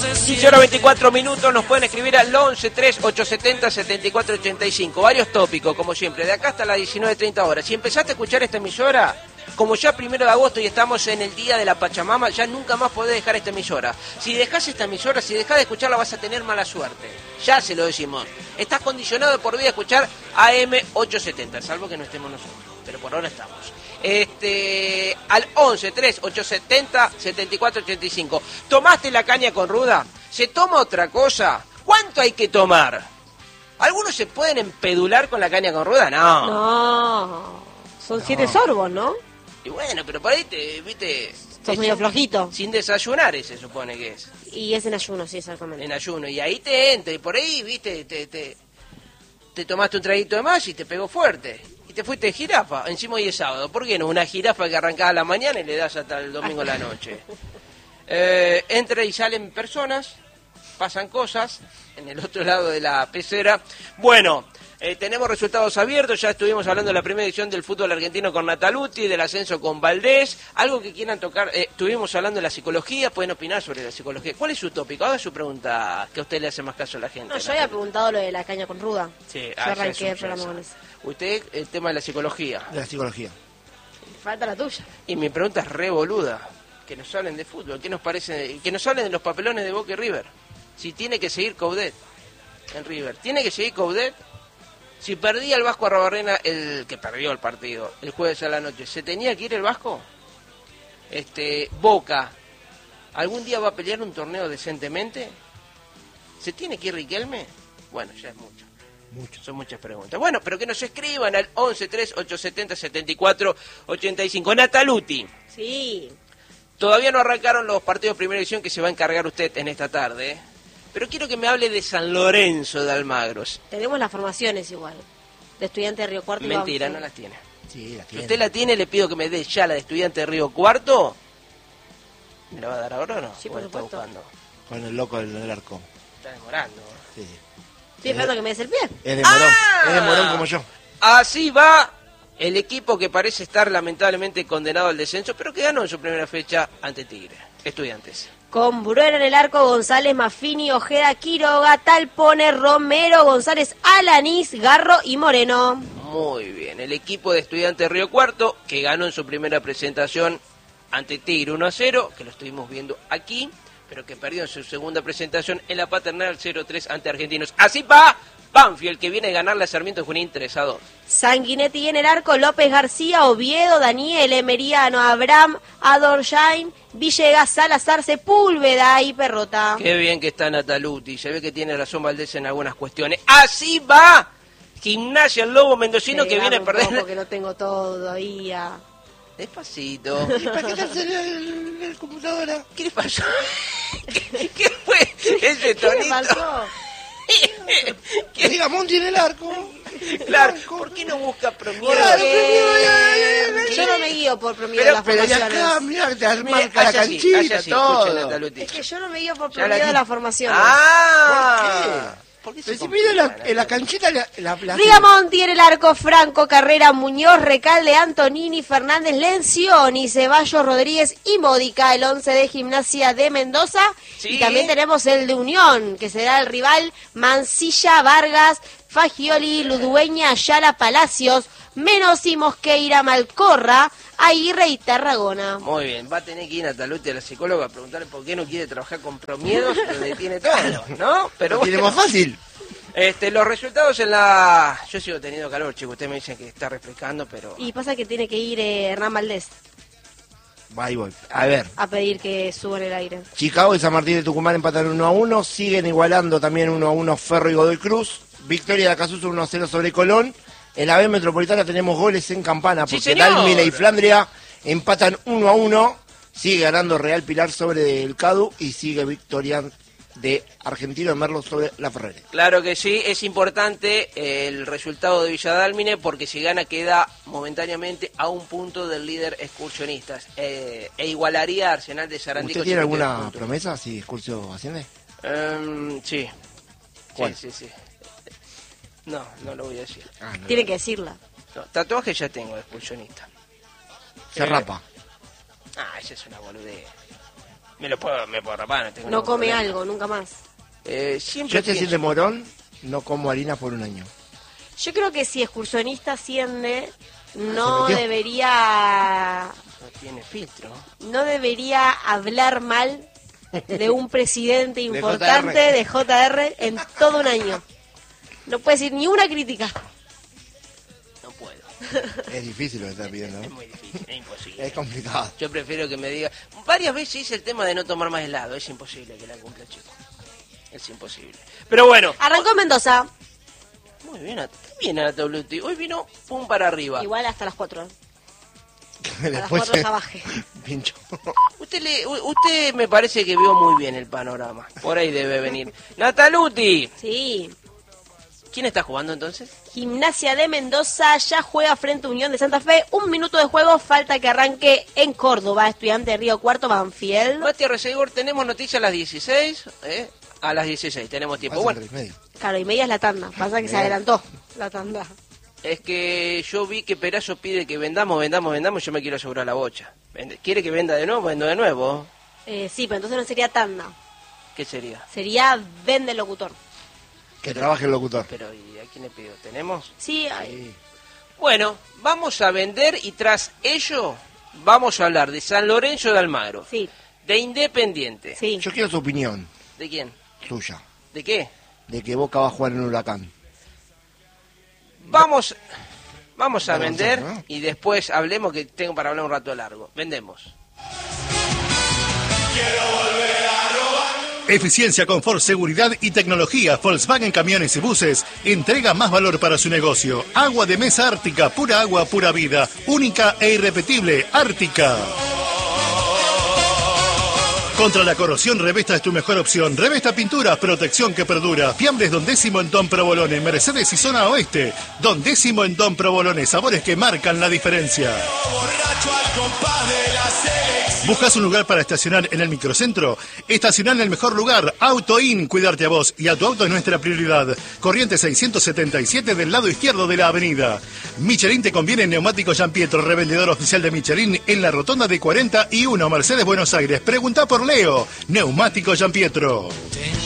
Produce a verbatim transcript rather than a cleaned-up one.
quince horas veinticuatro minutos, nos pueden escribir al once tres ocho setenta setenta y cuatro ochenta y cinco. Varios tópicos, como siempre, de acá hasta las diecinueve treinta horas. Si empezaste a escuchar esta emisora, como ya primero de agosto y estamos en el día de la Pachamama, ya nunca más podés dejar esta emisora. Si dejás esta emisora, si dejás de escucharla, vas a tener mala suerte. Ya se lo decimos. Estás condicionado de por vida a escuchar A M ochocientos setenta, salvo que no estemos nosotros. Pero por ahora estamos. Este, al once tres ocho setenta setenta y cuatro ochenta y cinco. ¿Tomaste la caña con ruda? ¿Se toma otra cosa? ¿Cuánto hay que tomar? ¿Algunos se pueden empedular con la caña con ruda? No. No. Son no. siete sorbos, ¿no? Y bueno, pero por ahí te, viste... Sos medio sin, flojito. Sin desayunar, se supone que es. Y es en ayuno, sí, exactamente. En ayuno. Y ahí te entra, y por ahí, viste, te, te, te tomaste un traguito de más y te pegó fuerte. Y te fuiste de jirafa. Encima hoy es sábado. ¿Por qué no? Una jirafa que arrancaba a la mañana y le das hasta el domingo a la noche. Eh, entra y salen personas, pasan cosas en el otro lado de la pecera. Bueno, eh, tenemos resultados abiertos. Ya estuvimos hablando de la primera edición del fútbol argentino con Nataluti, del ascenso con Valdés. Algo que quieran tocar. Eh, estuvimos hablando de la psicología. Pueden opinar sobre la psicología. ¿Cuál es su tópico? Haga su pregunta, que a usted le hace más caso a la gente. No, yo había preguntado lo de la caña con ruda. Sí, yo ah, arranqué el programa con eso. Usted, el tema de la psicología. De la psicología. Falta la tuya. Y mi pregunta es re boluda. Que nos hablen de fútbol. ¿Qué nos parece? Que nos hablen de los papelones de Boca y River. Si tiene que seguir Coudet en River. ¿Tiene que seguir Coudet? Si perdía el Vasco Arrobarrena, el que perdió el partido el jueves a la noche, ¿se tenía que ir el Vasco? Este, Boca, ¿algún día va a pelear un torneo decentemente? ¿Se tiene que ir Riquelme? Bueno, ya es mucho. Mucho. Son muchas preguntas. Bueno, pero que nos escriban al once tres ocho setenta setenta y cuatro ochenta y cinco. Nataluti. Sí. Todavía no arrancaron los partidos de primera división que se va a encargar usted en esta tarde, ¿eh? Pero quiero que me hable de San Lorenzo de Almagros. Tenemos las formaciones igual, de Estudiante de Río Cuarto. Mentira, y no las tiene. Sí, las si tiene. usted la tiene, le pido que me dé ya la de Estudiante de Río Cuarto. ¿Me la va a dar ahora o no? Sí, por supuesto. Buscando? Con el loco del arco. Está demorando. Sí. Estoy esperando que me des el pie. Es de morón, ¡Ah! es de morón como yo. Así va el equipo que parece estar lamentablemente condenado al descenso, pero que ganó en su primera fecha ante Tigre. Estudiantes. Con Bruera en el arco, González, Maffini, Ojeda, Quiroga, Talpone, Romero, González, Alanís, Garro y Moreno. Muy bien, el equipo de Estudiantes de Río Cuarto, que ganó en su primera presentación ante Tigre uno a cero, que lo estuvimos viendo aquí, pero que perdió en su segunda presentación en la Paternal cero tres ante Argentinos. Así va Banfield, que viene a ganarle a Sarmiento de Junín tres a dos. Sanguinetti en el arco, López García, Oviedo, Daniel, Emeriano, Abraham, Adorjain, Villegas, Salazar, Sepúlveda y Perrota. Qué bien que está Nataluti, se ve que tiene razón Valdés en algunas cuestiones. Así va Gimnasia, el Lobo Mendocino, que viene a perder... Porque no tengo todavía. Despacito. ¿Y para qué te salió el, el computadora? ¿Qué le pasó? ¿Qué, qué fue ese tonito? ¿Qué le pasó? Que diga Monti en el arco. Claro, ¿por qué no busca Promiedo? Claro, Eh, yo no me guío por Promiedo de las Pero ya formaciones. acá, mirá, te Mire, marca la hace así, canchita, hace así, todo. escuchen, Nataluti. Es que yo no me guío por Ya la Promiedo de di- las formaciones. Ah, ¿Por qué? se Pero si complica, mira la, Nataluti? en la canchita la, la, la Rigamonti en el arco, Franco, Carrera, Muñoz, Recalde, Antonini, Fernández, Lencioni, Ceballos, Rodríguez y Módica, el once de Gimnasia de Mendoza. Sí. Y también tenemos el de Unión, que será el rival Mancilla, Vargas, Fagioli, Ludueña, Ayala, Palacios, Menossi, Mosqueira, Malcorra, Aguirre y Tarragona. Muy bien, va a tener que ir Nataluti a la psicóloga a preguntarle por qué no quiere trabajar con Promiedos, donde tiene todo, ¿no? Pero lo tiene bueno. más fácil. Este, los resultados en la... Yo sigo teniendo calor, chicos, ustedes me dicen que está refrescando, pero... Y pasa que tiene que ir eh, Hernán Valdés Va y voy. A ver. a pedir que suban el aire. Chicago y San Martín de Tucumán empatan uno a uno. Siguen igualando también uno a uno Ferro y Godoy Cruz. Victoria de Acasuso uno a cero sobre Colón. En la B Metropolitana tenemos goles en campana. Sí, Porque señor. Dálmine y Flandria empatan uno a uno. Sigue ganando Real Pilar sobre el Cadu. Y sigue victoria de Argentino de Merlo sobre la Ferrere. Claro que sí, es importante eh, el resultado de Villadálmine porque si gana queda momentáneamente a un punto del líder excursionistas eh, e igualaría a Arsenal de Sarandí. ¿Usted con tiene cincuenta y dos alguna puntos. promesa si Excursio asciende? Um, sí. ¿Cuál? Sí, sí, sí. No, no lo voy a decir. Ah, no. Tiene que decirla. No, tatuaje ya tengo de excursionista. Se Eh, rapa. Ah, esa es una boludez. Me lo puedo, me puedo rapar, no tengo No ningún come problema. algo, nunca más. Eh, siempre Yo estoy pienso- de morón, no como harina por un año. Yo creo que si excursionista asciende, no metió? debería No tiene filtro. no debería hablar mal de un presidente De importante J R. de J R en todo un año. No puede decir ni una crítica. No puedo. Es difícil lo que está pidiendo, Es ¿no? muy difícil, es imposible. Es complicado. Yo prefiero que me diga... Varias veces hice el tema de no tomar más helado. Es imposible que la cumpla, chico. Es imposible. Pero bueno. Arrancó Mendoza, Muy bien, está bien a W T. Hoy vino pum para arriba. igual hasta las cuatro. A las Después cuatro ya bajé. pincho. Usted, le, u- usted me parece que vio muy bien el panorama. Por ahí debe venir. Nataluti. Sí. ¿Quién está jugando entonces? Gimnasia de Mendoza ya juega frente a Unión de Santa Fe. Un minuto de juego, falta que arranque en Córdoba. Estudiante de Río Cuarto, Banfield. Mati Resegor, tenemos noticias a las dieciséis. ¿eh? A las dieciséis tenemos tiempo. Pasan Bueno, tres y medio. Claro, y media es la tanda. Pasa que se Bien. adelantó la tanda. es que yo vi que Perazo pide que vendamos, vendamos, vendamos. Yo me quiero asegurar la bocha. Vende- ¿Quiere que venda de nuevo? Vendo de nuevo. Eh, sí, pero entonces no sería tanda. ¿Qué sería? Sería vende el locutor. Que trabaje el locutor. Pero, ¿y a quién le pido? ¿Tenemos? Sí, ay, Sí. Bueno, vamos a vender y tras ello vamos a hablar de San Lorenzo de Almagro, sí, de Independiente. sí. Yo quiero su opinión, ¿De quién? tuya, ¿De qué? de que Boca va a jugar en Huracán. Vamos, vamos a Vamos a vender hacer, ¿no? y después hablemos, que tengo para hablar un rato largo. Vendemos. Eficiencia, confort, seguridad y tecnología. Volkswagen Camiones y Buses entrega más valor para su negocio. Agua de mesa Ártica, pura agua, pura vida. Única e irrepetible, Ártica. Contra la corrosión, Revesta es tu mejor opción. Revesta Pinturas, protección que perdura. Fiambres Don Décimo en Don Provolone, Mercedes y Zona Oeste. Don Décimo en Don Provolone, sabores que marcan la diferencia. ¿Buscas un lugar para estacionar en el microcentro? Estacionar en el mejor lugar, Auto In, cuidarte a vos y a tu auto es nuestra prioridad. Corriente seiscientos setenta y siete del lado izquierdo de la avenida. Michelin te conviene en Neumático Gian Pietro, revendedor oficial de Michelin en la rotonda de cuarenta y uno, Mercedes, Buenos Aires. Pregunta por Leo, Neumático Gian Pietro.